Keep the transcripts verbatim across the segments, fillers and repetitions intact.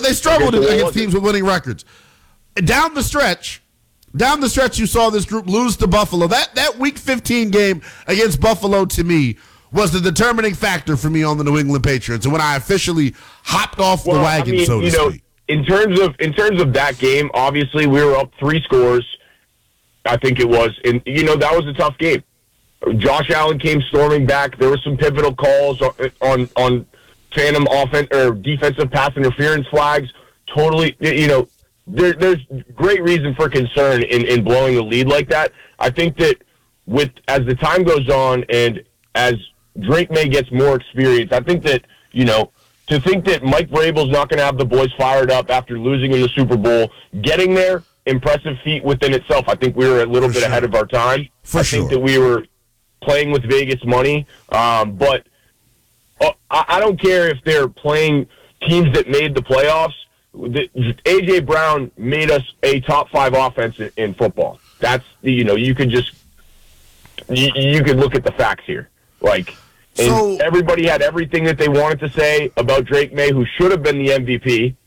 they struggled against teams with winning records. Down the stretch, down the stretch, you saw this group lose to Buffalo. That that Week fifteen game against Buffalo, to me, was the determining factor for me on the New England Patriots. And when I officially hopped off well, the wagon, I mean, so to you know, speak. In terms of in terms of that game, obviously we were up three scores. I think it was, and you know that was a tough game. Josh Allen came storming back. There were some pivotal calls on on, on phantom offense or defensive pass interference flags. Totally, you know, there, there's great reason for concern in, in blowing a lead like that. I think that with as the time goes on and as Drake May gets more experience, I think that, you know, to think that Mike Vrabel's not going to have the boys fired up after losing in the Super Bowl, getting there, impressive feat within itself. I think we were a little For bit sure. ahead of our time. For I sure. think that we were playing with Vegas money, um, but uh, I, I don't care if they're playing teams that made the playoffs. The, A J. Brown made us a top five offense in, in football. That's, you know, you could just, you, you could look at the facts here. Like, and So- everybody had everything that they wanted to say about Drake May, who should have been the M V P.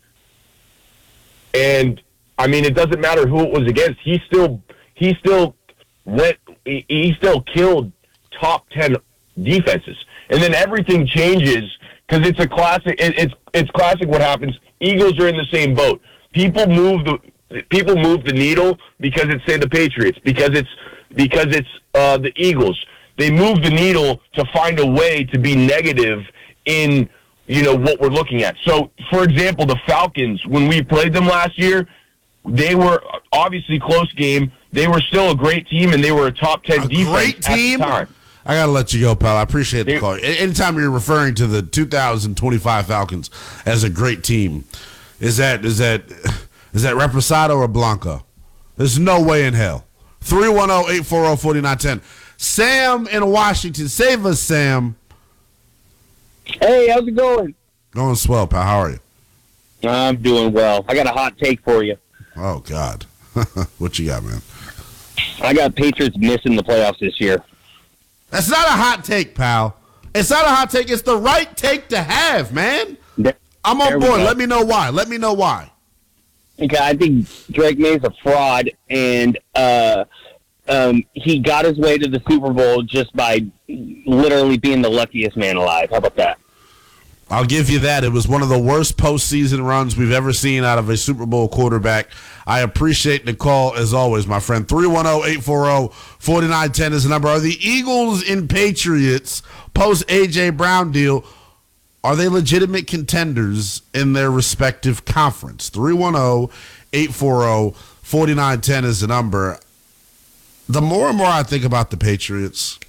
And, I mean, it doesn't matter who it was against. He still, he still went, he, he still killed top ten defenses. And then everything changes because it's a classic, it, it's, it's classic what happens. Eagles are in the same boat. People move the, people move the needle because it's, say, the Patriots, because it's, because it's uh, the Eagles. They move the needle to find a way to be negative in, you know, what we're looking at. So, for example, the Falcons, when we played them last year, they were obviously close game. They were still a great team, and they were a top ten A defense great team? at the time. I got to let you go, pal. I appreciate the Dude. call. Anytime you're referring to the two thousand twenty-five Falcons as a great team, is that is that is that Reposado or Blanco? There's no way in hell. three one zero, eight four zero, four nine one zero. Sam in Washington. Save us, Sam. Hey, how's it going? Going swell, pal. How are you? I'm doing well. I got a hot take for you. Oh, God. What you got, man? I got Patriots missing the playoffs this year. That's not a hot take, pal. It's not a hot take. It's the right take to have, man. There- I'm there on we board. go. Let me know why. Let me know why. Okay, I think Drake May's a fraud, and uh, um, he got his way to the Super Bowl just by literally being the luckiest man alive. How about that? I'll give you that. It was one of the worst postseason runs we've ever seen out of a Super Bowl quarterback. I appreciate the call, as always, my friend. three one zero, eight four zero, four nine one zero is the number. Are the Eagles and Patriots post-A J. Brown deal, are they legitimate contenders in their respective conference? three one zero, eight four zero, four nine one zero is the number. The more and more I think about the Patriots,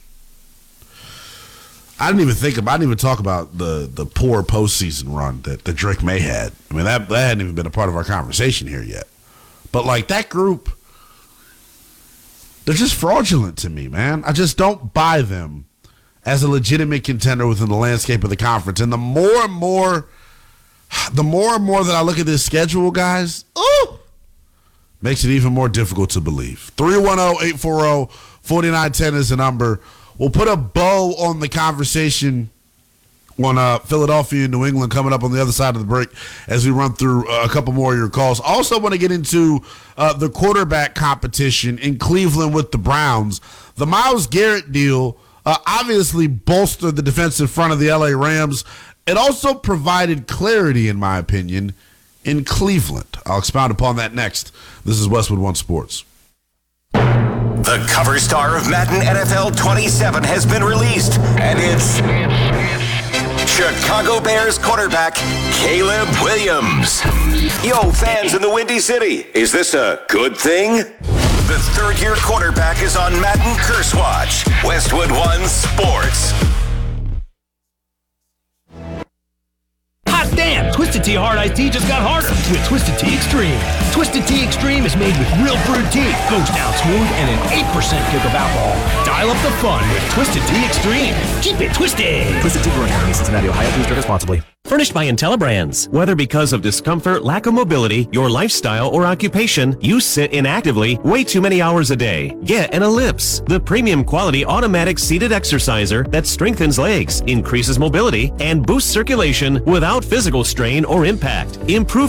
I didn't even think about, I didn't even talk about the, the poor postseason run that, that Drake May had. I mean, that, that hadn't even been a part of our conversation here yet. But, like, that group, they're just fraudulent to me, man. I just don't buy them as a legitimate contender within the landscape of the conference. And the more and more, the more and more that I look at this schedule, guys, ooh, makes it even more difficult to believe. three one zero, eight four zero, four nine one zero is the number. We'll put a bow on the conversation on uh, Philadelphia and New England coming up on the other side of the break as we run through uh, a couple more of your calls. Also want to get into uh, the quarterback competition in Cleveland with the Browns. The Myles Garrett deal uh, obviously bolstered the defensive front of the L A Rams. It also provided clarity, in my opinion, in Cleveland. I'll expound upon that next. This is Westwood One Sports. The cover star of Madden N F L twenty-seven has been released, and it's Chicago Bears quarterback Caleb Williams. Yo, fans in the Windy City, is this a good thing? The third-year quarterback is on Madden Curse Watch. Westwood One Sports. Hot damn! Twisted Tea Hard Iced Tea just got harder with Twisted Tea Extreme. Twisted Tea Extreme is made with real brewed tea, goes down smooth, and an eight percent kick of alcohol. Dial up the fun with Twisted Tea Extreme. Keep it twisted! Twisted Tea Brewing Company, Cincinnati, Ohio. Please drink responsibly. Furnished by IntelliBrands. Whether because of discomfort, lack of mobility, your lifestyle, or occupation, you sit inactively way too many hours a day. Get an Ellipse, the premium quality automatic seated exerciser that strengthens legs, increases mobility, and boosts circulation without physical strain or impact. Improve